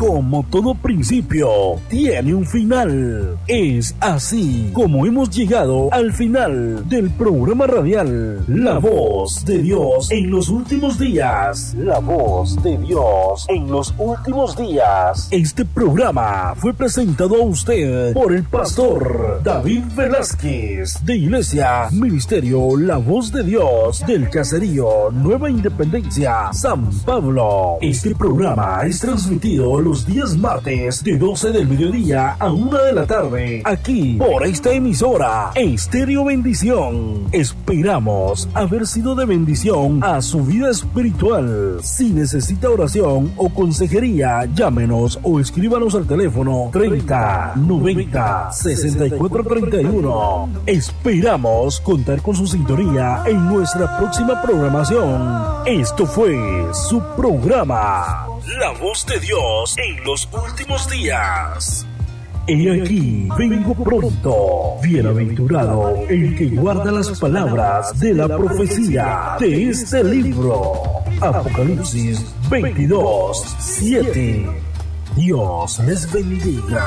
como todo principio, tiene un final. Es así como hemos llegado al final del programa radial La Voz de Dios en los últimos días. La Voz de Dios en los últimos días. Este programa fue presentado a usted por el pastor David Velázquez, de Iglesia Ministerio La Voz de Dios, del Caserío Nueva Independencia, San Pablo. Este programa es transmitido los días martes de 12 del mediodía a 1 de la tarde, aquí por esta emisora Estéreo Bendición. Esperamos haber sido de bendición a su vida espiritual. Si necesita oración o consejería, llámenos o escríbanos al teléfono 30 90 64 31. Esperamos contar con su sintonía en nuestra próxima programación. Esto fue su programa La Voz de Dios en los últimos días. He aquí, vengo pronto. Bienaventurado el que guarda las palabras de la profecía de este libro. Apocalipsis 22:7. Dios les bendiga.